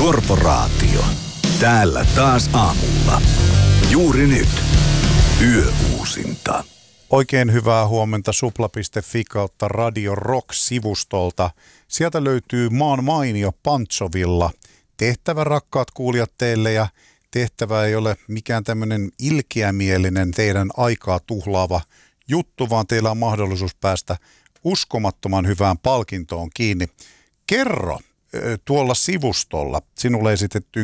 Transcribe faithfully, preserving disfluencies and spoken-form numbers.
Korporaatio. Täällä taas aamulla. Juuri nyt. Yöuusinta. Oikein hyvää huomenta supla piste fi kautta Radio Rock-sivustolta. Sieltä löytyy maan mainio Pantsovilla. Tehtävä, rakkaat kuulijat, teille, ja tehtävä ei ole mikään tämmöinen ilkeämielinen teidän aikaa tuhlaava juttu, vaan teillä on mahdollisuus päästä uskomattoman hyvään palkintoon kiinni. Kerro tuolla sivustolla sinulle esitettyyn